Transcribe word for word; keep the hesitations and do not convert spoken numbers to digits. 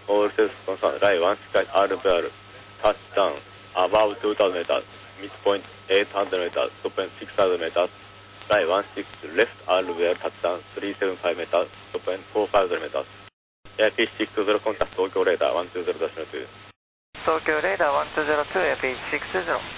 All sales concerned, line one six R V R, touchdown, above two thousand meters, midpoint eight hundred meters, top end six thousand meters, line one six left R V R, touchdown three seven five meters, top end four thousand meters. Airfish six two zero, contact Tokyo radar one two zero dash two. Tokyo radar one two zero two, Airfish six two zero.